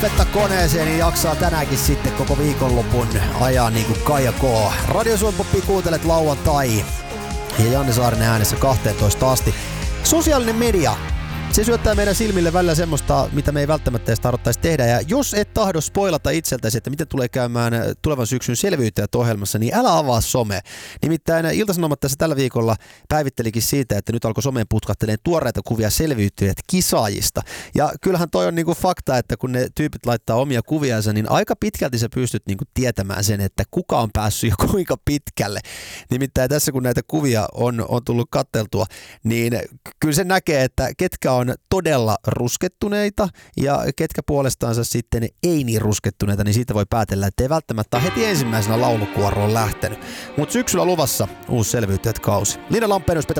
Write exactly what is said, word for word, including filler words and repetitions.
happetta koneeseen, niin jaksaa tänäänkin sitten koko viikonlopun ajan niin kuin Kaija K. Radio Suomi Popia kuuntelet lauantai ja Janne Saarinen äänessä kahteentoista asti. Sosiaalinen media. Se syöttää meidän silmille välillä semmoista, mitä me ei välttämättä edes tarvittaisi tehdä. Ja jos et tahdo spoilata itseltäsi, että miten tulee käymään tulevan syksyn selviytyjät ohjelmassa, niin älä avaa some. Nimittäin Ilta-Sanomat tässä tällä viikolla päivittelikin siitä, että nyt alkoi someen putkahteleen tuoreita kuvia selviytyjät kisaajista. Ja kyllähän toi on niinku fakta, että kun ne tyypit laittaa omia kuviansa, niin aika pitkälti sä pystyt niinku tietämään sen, että kuka on päässyt ja kuinka pitkälle. Nimittäin tässä kun näitä kuvia on, on tullut katteltua, niin kyllä se näkee, että ketkä on on todella ruskettuneita ja ketkä puolestaansa sitten ei niin ruskettuneita, niin siitä voi päätellä, että ei välttämättä heti ensimmäisenä laulukuoroon lähtenyt. Mutta syksyllä luvassa uusi selviytyjät kausi. Liina Lampeenus, Peter